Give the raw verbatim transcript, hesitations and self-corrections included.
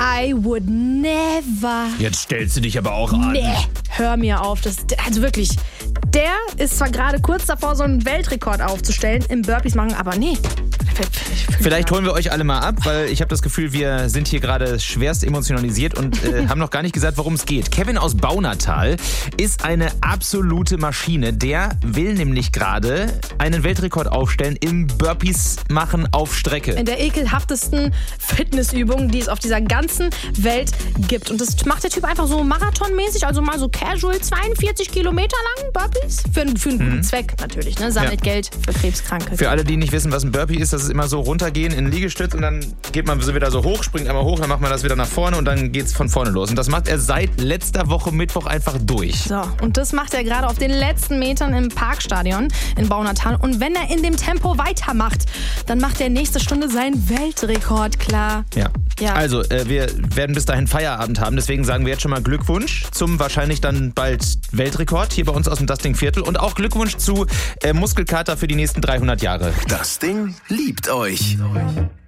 I would never. Jetzt stellst du dich aber auch an. Nee, hör mir auf. Das, also wirklich, der ist zwar gerade kurz davor, so einen Weltrekord aufzustellen im Burpees machen, aber nee. Vielleicht holen wir euch alle mal ab, weil ich habe das Gefühl, wir sind hier gerade schwerst emotionalisiert und äh, haben noch gar nicht gesagt, worum es geht. Kevin aus Baunatal ist eine absolute Maschine. Der will nämlich gerade einen Weltrekord aufstellen im Burpees machen auf Strecke. In der ekelhaftesten Fitnessübung, die es auf dieser ganzen Welt gibt. Und das macht der Typ einfach so marathonmäßig, also mal so casual, zweiundvierzig Kilometer lang Burpees. Für, für einen guten mhm. Zweck natürlich, ne? Sammelt ja. Geld für Krebskranke. Für alle, die nicht wissen, was ein Burpee ist, das ist immer so runtergehen in den Liegestütz und dann geht man so wieder so hoch, springt einmal hoch, dann macht man das wieder nach vorne und dann geht's von vorne los. Und das macht er seit letzter Woche Mittwoch einfach durch. So, und das macht er gerade auf den letzten Metern im Parkstadion in Baunatal. Und wenn er in dem Tempo weitermacht, dann macht er nächste Stunde seinen Weltrekord klar. Ja. ja. Also, äh, wir werden bis dahin Feierabend haben, deswegen sagen wir jetzt schon mal Glückwunsch zum wahrscheinlich dann bald Weltrekord hier bei uns aus dem Das Ding Viertel und auch Glückwunsch zu äh, Muskelkater für die nächsten dreihundert Jahre. Das Ding liebt euch.